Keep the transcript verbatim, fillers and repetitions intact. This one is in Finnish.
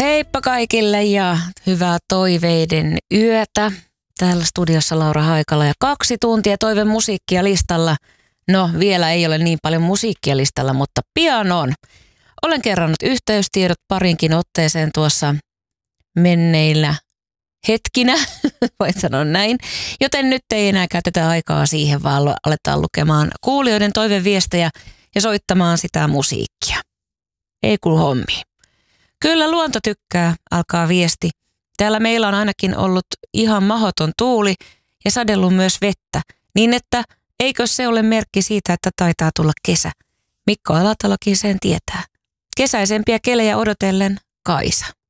Heippa kaikille ja hyvää toiveiden yötä. Täällä studiossa Laura Haikala ja kaksi tuntia toiveen musiikkia listalla. No vielä ei ole niin paljon musiikkia listalla, mutta pian on. Olen kerrannut yhteystiedot parinkin otteeseen tuossa menneillä hetkinä, voin sanoa näin. Joten nyt ei enää käytetä aikaa siihen, vaan aletaan lukemaan kuulijoiden toiveviestejä ja soittamaan sitä musiikkia. Ei kuulu hommiin. Kyllä luonto tykkää, alkaa viesti. Täällä meillä on ainakin ollut ihan mahoton tuuli ja sadellut myös vettä, niin että eikö se ole merkki siitä, että taitaa tulla kesä. Mikko Alatalokin sen tietää. Kesäisempiä kelejä odotellen Kaisa.